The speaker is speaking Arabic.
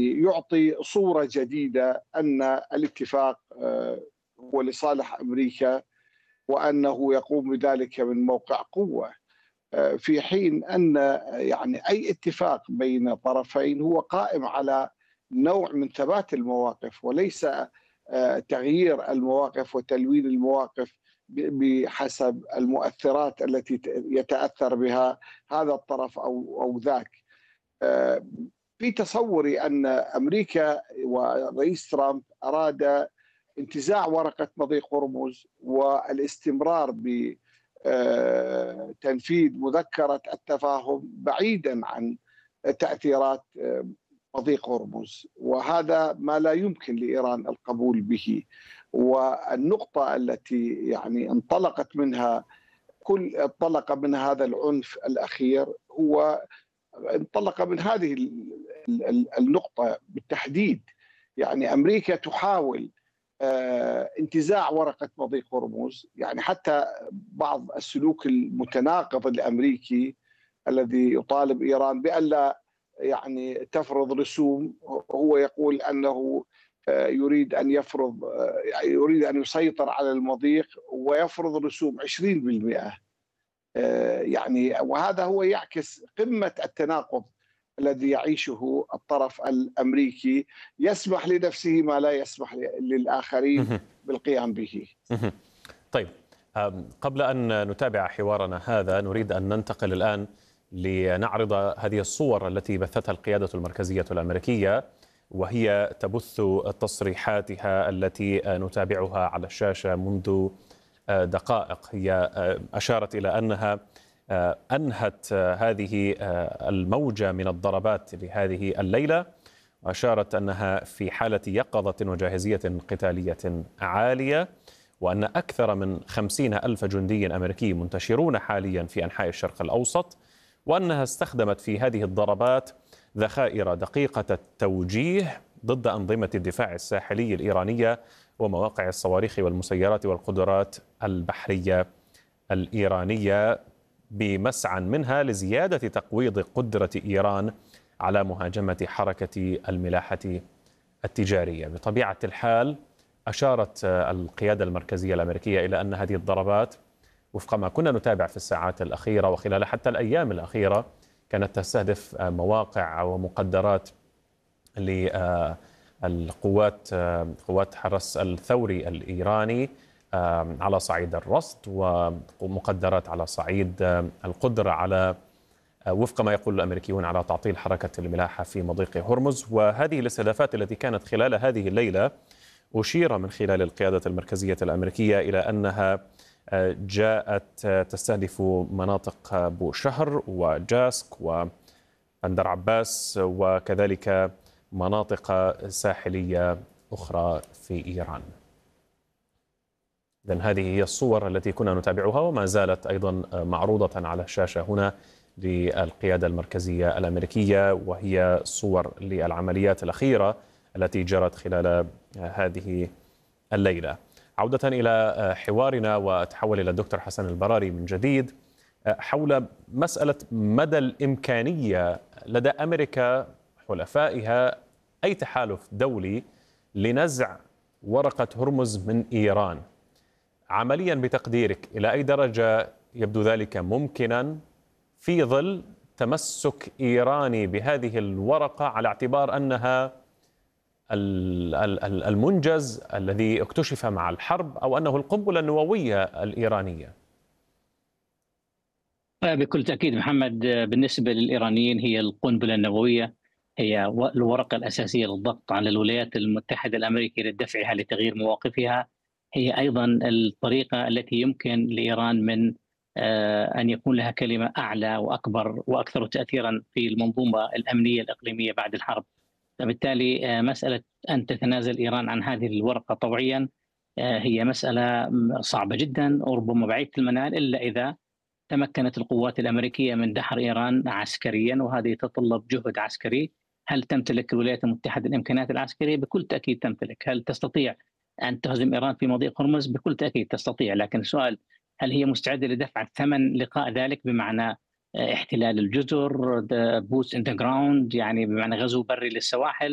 يعني يعطي صورة جديدة أن الاتفاق هو لصالح أمريكا، وأنه يقوم بذلك من موقع قوة، في حين أن يعني أي اتفاق بين طرفين هو قائم على نوع من ثبات المواقف، وليس تغيير المواقف وتلوين المواقف بحسب المؤثرات التي يتأثر بها هذا الطرف أو ذاك. في تصوري أن أمريكا ورئيس ترامب أراد انتزاع ورقة مضيق هرمز والاستمرار بتنفيذ مذكرة التفاهم بعيدا عن تأثيرات مضيق هرمز، وهذا ما لا يمكن لإيران القبول به. والنقطة التي يعني انطلق من هذا العنف الأخير هو انطلق من هذه النقطة بالتحديد. يعني أمريكا تحاول انتزاع ورقة مضيق هرمز، يعني حتى بعض السلوك المتناقض الأمريكي الذي يطالب إيران بألا يعني تفرض رسوم، هو يقول أنه يريد أن يسيطر على المضيق ويفرض رسوم 20%. يعني وهذا هو يعكس قمة التناقض الذي يعيشه الطرف الأمريكي، يسمح لنفسه ما لا يسمح للآخرين بالقيام به. طيب، قبل أن نتابع حوارنا هذا نريد أن ننتقل الآن لنعرض هذه الصور التي بثتها القيادة المركزية الأمريكية، وهي تبث تصريحاتها التي نتابعها على الشاشة منذ دقائق. هي أشارت إلى أنها أنهت هذه الموجة من الضربات لهذه الليلة، وأشارت أنها في حالة يقظة وجاهزية قتالية عالية، وأن أكثر من 50,000 جندي أمريكي منتشرون حاليا في أنحاء الشرق الأوسط، وأنها استخدمت في هذه الضربات ذخائر دقيقة التوجيه ضد أنظمة الدفاع الساحلي الإيرانية ومواقع الصواريخ والمسيرات والقدرات البحرية الإيرانية، بمسعى منها لزيادة تقويض قدرة إيران على مهاجمة حركة الملاحة التجارية. بطبيعة الحال أشارت القيادة المركزية الأمريكية إلى أن هذه الضربات وفق ما كنا نتابع في الساعات الأخيرة وخلال حتى الأيام الأخيرة كانت تستهدف مواقع ومقدرات قوات حرس الثوري الإيراني على صعيد الرصد، ومقدرات على صعيد القدرة على وفق ما يقول الأمريكيون على تعطيل حركة الملاحة في مضيق هرمز. وهذه الاستهدافات التي كانت خلال هذه الليلة أشير من خلال القيادة المركزية الأمريكية إلى أنها جاءت تستهدف مناطق بوشهر وجاسك وبندر عباس وكذلك مناطق ساحلية أخرى في إيران. إذن هذه هي الصور التي كنا نتابعها وما زالت أيضا معروضة على الشاشة هنا للقيادة المركزية الأمريكية، وهي صور للعمليات الأخيرة التي جرت خلال هذه الليلة. عودة إلى حوارنا وأتحول إلى الدكتور حسن البراري من جديد حول مسألة مدى الإمكانية لدى أمريكا حلفائها أي تحالف دولي لنزع ورقة هرمز من إيران. عمليا بتقديرك إلى أي درجة يبدو ذلك ممكنا في ظل تمسك إيراني بهذه الورقة على اعتبار أنها المنجز الذي اكتشف مع الحرب، أو أنه القنبلة النووية الإيرانية؟ بكل تأكيد محمد، بالنسبة للإيرانيين هي القنبلة النووية، هي الورقة الأساسية للضغط على الولايات المتحدة الأمريكية لدفعها لتغيير مواقفها. هي أيضا الطريقة التي يمكن لإيران من أن يكون لها كلمة أعلى وأكبر وأكثر تأثيرا في المنظومة الأمنية الإقليمية بعد الحرب. فبالتالي مسألة أن تتنازل إيران عن هذه الورقة طوعيا هي مسألة صعبة جدا وربما بعيدة المنال، إلا إذا تمكنت القوات الأمريكية من دحر إيران عسكريا، وهذا يتطلب جهد عسكري. هل تمتلك الولايات المتحدة الإمكانيات العسكرية؟ بكل تأكيد تمتلك. هل تستطيع أن تهزم إيران في مضيق هرمز؟ بكل تأكيد تستطيع، لكن السؤال هل هي مستعدة لدفع ثمن لقاء ذلك، بمعنى احتلال الجزر، بوتس ان ذا جراوند، يعني بمعنى غزو بري للسواحل؟